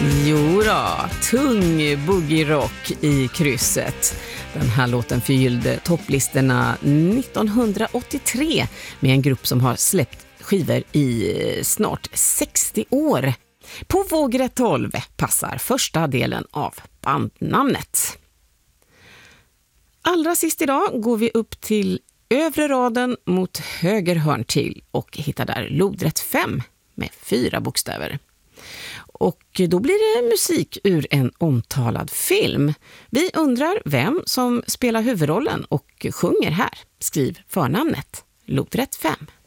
Jo då, tung boogie-rock i krysset. Den här låten förgyllde topplistorna 1983 med en grupp som har släppt skivor i snart 60 år. På vågrätt 12 passar första delen av bandnamnet. Allra sist idag går vi upp till övre raden mot höger hörn till och hittar där lodrätt 5 med 4 bokstäver. Och då blir det musik ur en omtalad film. Vi undrar vem som spelar huvudrollen och sjunger här. Skriv förnamnet lodrätt 5.